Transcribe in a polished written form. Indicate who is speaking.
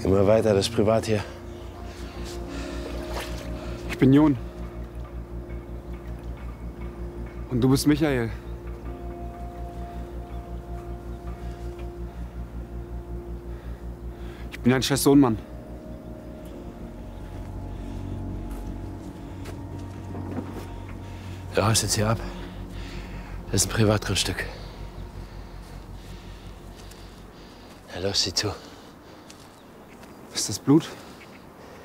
Speaker 1: Immer weiter, das ist privat hier.
Speaker 2: Ich bin Jon. Und du bist Michael. Ich bin ein scheiß Sohnmann.
Speaker 1: Ja, haust jetzt hier ab. Das ist ein Privatgrundstück. Ja, los, sieh zu.
Speaker 2: Ist das Blut?